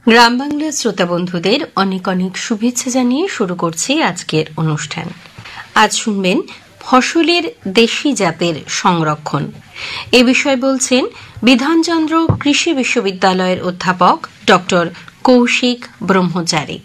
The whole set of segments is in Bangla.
গ্রাম বাংলার শ্রোতা বন্ধুদের অনেক অনেক শুভেচ্ছা জানিয়ে শুরু করছি আজকের অনুষ্ঠান। আজ শুনবেন ফসলের দেশি জাতের সংরক্ষণ। এ বিষয়ে বলছেন বিধানচন্দ্র কৃষি বিশ্ববিদ্যালয়ের অধ্যাপক ডক্টর কৌশিক ব্রহ্মচারী।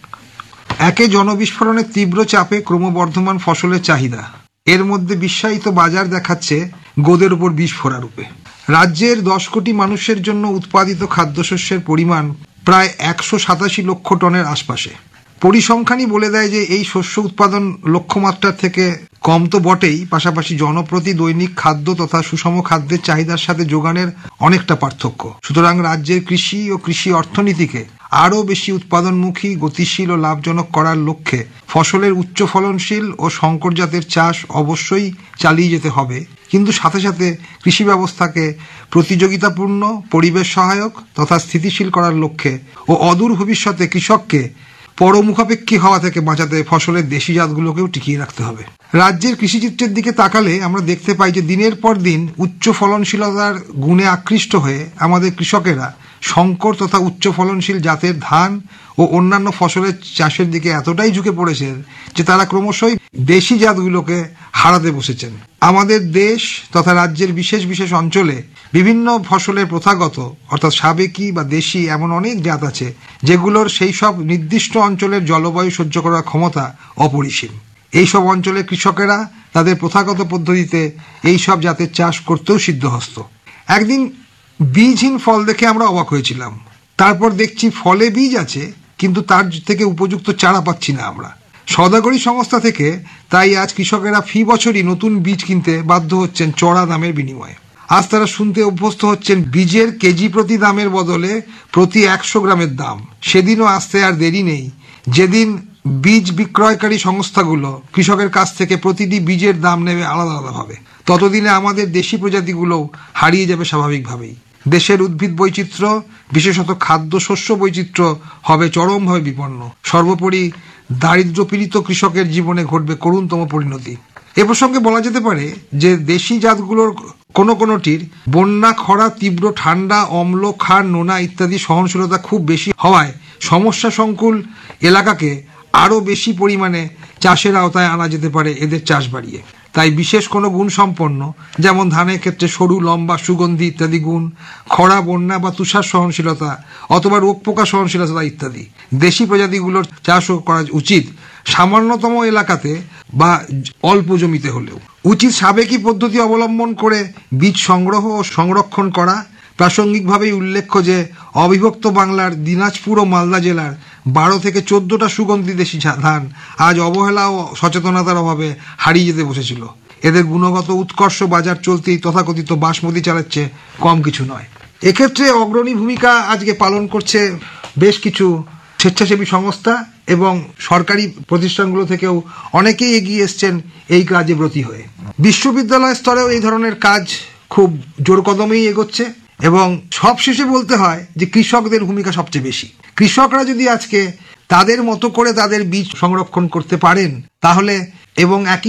একে জনবিস্ফোরণের তীব্র চাপে ক্রমবর্ধমান ফসলের চাহিদা, এর মধ্যে বিশ্বায়িত বাজার দেখাচ্ছে গোদের উপর বিষ ফোঁড়া রূপে। রাজ্যের 10 কোটি মানুষের জন্য উৎপাদিত খাদ্যশস্যের পরিমাণ প্রায় 187 লক্ষ টনের আশপাশে। পরিসংখ্যানই বলে দেয় যে এই শস্য উৎপাদন লক্ষ্যমাত্রার থেকে কম তো বটেই, পাশাপাশি জনপ্রতি দৈনিক খাদ্য তথা সুষম খাদ্যের চাহিদার সাথে যোগানের অনেকটা পার্থক্য। সুতরাং রাজ্যের কৃষি ও কৃষি অর্থনীতিকে আরও বেশি উৎপাদনমুখী, গতিশীল ও লাভজনক করার লক্ষ্যে ফসলের উচ্চ ফলনশীল ও সংকর জাতের চাষ অবশ্যই চালিয়ে যেতে হবে, কিন্তু সাথে সাথে কৃষি ব্যবস্থাকে প্রতিযোগিতাপূর্ণ, পরিবেশ সহায়ক তথা স্থিতিশীল করার লক্ষ্যে ও অদূর ভবিষ্যতে কৃষককে পরমুখাপেক্ষী হওয়া থেকে বাঁচাতে ফসলের দেশি জাতগুলোকেও টিকিয়ে রাখতে হবে। রাজ্যের কৃষিচিত্রের দিকে তাকালে আমরা দেখতে পাই যে দিনের পর দিন উচ্চ ফলনশীলতার গুণে আকৃষ্ট হয়ে আমাদের কৃষকেরা সংকর তথা উচ্চ ফলনশীল জাতের ধান ও অন্যান্য ফসলের চাষের দিকে এতটাই ঝুঁকে পড়েছেন যে তারা ক্রমশই দেশি জাতগুলোকে হারাতে বসেছেন। আমাদের দেশ তথা রাজ্যের বিশেষ বিশেষ অঞ্চলে বিভিন্ন ফসলের প্রথাগত অর্থাৎ সাবেকি বা দেশি এমন অনেক জাত আছে যেগুলোর সেই সব নির্দিষ্ট অঞ্চলের জলবায়ু সহ্য করার ক্ষমতা অপরিসীম। এইসব অঞ্চলের কৃষকেরা তাদের প্রথাগত পদ্ধতিতে এইসব জাতের চাষ করতেও সিদ্ধহস্ত। একদিন বীজহীন ফল দেখে আমরা অবাক হয়েছিলাম। তারপর দেখছি ফলে বীজ আছে, কিন্তু তার থেকে উপযুক্ত চারা পাচ্ছি না আমরা। সওদাগরি সংস্থা থেকে তাই আজ কৃষকেরা ফি বছরই নতুন বীজ কিনতে বাধ্য হচ্ছেন চড়া দামের বিনিময়ে। আজ তারা শুনতে অভ্যস্ত হচ্ছেন বীজের কেজি প্রতি দামের বদলে প্রতি 100 গ্রামের দাম। সেদিনও আসতে আর দেরি নেই যেদিন বীজ বিক্রয়কারী সংস্থাগুলো কৃষকের কাছ থেকে প্রতিটি বীজের দাম নেবে আলাদা আলাদাভাবে। ততদিনে আমাদের দেশি প্রজাতিগুলোও হারিয়ে যাবে স্বাভাবিকভাবেই। দেশের উদ্ভিদ বৈচিত্র্য, বিশেষত খাদ্য শস্য বৈচিত্র্য হবে চরমভাবে বিপন্ন। সর্বোপরি দারিদ্র্যপীড়িত কৃষকের জীবনে ঘটবে করুণতম পরিণতি। এ প্রসঙ্গে বলা যেতে পারে যে দেশি জাতগুলোর কোনোটির বন্যা, খরা, তীব্র ঠান্ডা, অম্ল, ক্ষার, নোনা ইত্যাদি সহনশীলতা খুব বেশি হওয়ায় সমস্যা সংকুল এলাকাকে আরও বেশি পরিমাণে চাষের আওতায় আনা যেতে পারে এদের চাষ বাড়িয়ে। তাই বিশেষ কোনো গুণ সম্পন্ন, যেমন ধানের ক্ষেত্রে সরু, লম্বা, সুগন্ধি ইত্যাদি গুণ, খরা, বন্যা বা তুষার সহনশীলতা অথবা রোগ পোকা সহনশীলতা ইত্যাদি দেশি প্রজাতিগুলোর চাষও করা উচিত সামান্যতম এলাকাতে বা অল্প জমিতে হলেও। উচিত সাবেকি পদ্ধতি অবলম্বন করে বীজ সংগ্রহ ও সংরক্ষণ করা। প্রাসঙ্গিকভাবেই উল্লেখ্য যে অবিভক্ত বাংলার দিনাজপুর ও মালদা জেলার 12 থেকে 14টা সুগন্ধি দেশি ধান আজ অবহেলা ও সচেতনতার অভাবে হারিয়ে যেতে বসেছিল। এদের গুণগত উৎকর্ষ বাজার চলতেই তথাকথিত বাসমতি চালের চেয়ে কম কিছু নয়। এক্ষেত্রে অগ্রণী ভূমিকা আজকে পালন করছে বেশ কিছু স্বেচ্ছাসেবী সংস্থা এবং সরকারি প্রতিষ্ঠানগুলো থেকেও অনেকেই এগিয়ে এসছেন এই কাজে ব্রতী হয়ে। বিশ্ববিদ্যালয় স্তরেও এই ধরনের কাজ খুব জোর কদমেই এগোচ্ছে এবং সবশেষে বলতে হয় যে কৃষকদের ভূমিকা সবচেয়ে বেশি। কৃষকরা যদি আজকে তাদের মতো করে তাদের বীজ সংরক্ষণ করতে পারেন তাহলে এবং একই